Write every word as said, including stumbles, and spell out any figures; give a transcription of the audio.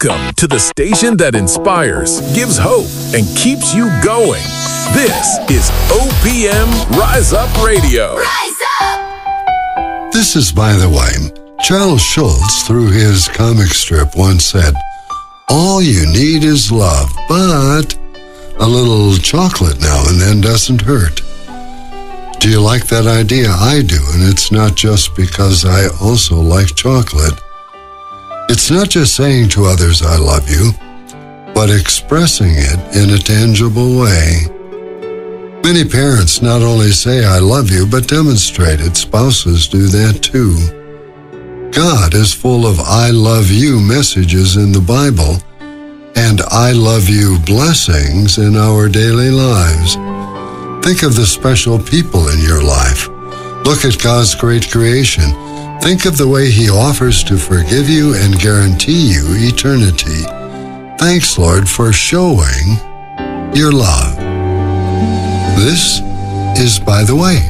Welcome to the station that inspires, gives hope, and keeps you going. This is O P M Rise Up Radio. Rise up! This is, by the way, Charles Schulz, through his comic strip, once said, "All you need is love, but a little chocolate now and then doesn't hurt." Do you like that idea? I do, and it's not just because I also like chocolate. It's not just saying to others, "I love you," but expressing it in a tangible way. Many parents not only say, "I love you," but demonstrate it. Spouses do that too. God is full of "I love you" messages in the Bible and "I love you" blessings in our daily lives. Think of the special people in your life. Look at God's great creation. Think of the way He offers to forgive you and guarantee you eternity. Thanks, Lord, for showing your love. This is By the Way.